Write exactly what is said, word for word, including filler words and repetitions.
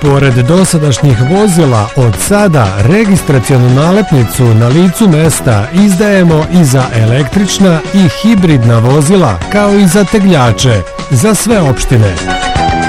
Pored dosadašnjih vozila, od sada registracionu nalepnicu na licu mesta izdajemo i za električna i hibridna vozila, kao i za tegljače, za sve opštine.